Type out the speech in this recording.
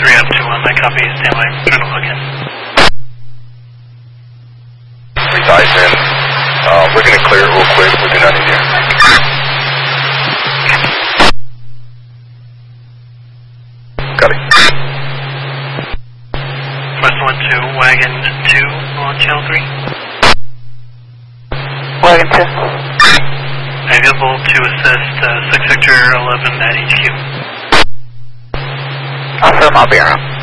3 up to 1, I copy, stand by, trying to plug in. 3000, we're going to clear it real quick, we do not need you. Got it. West 1 to Wagon 2 on channel 3. Wagon 2. Available to assist 6 Victor 11 at HQ. Awesome, I'll be around.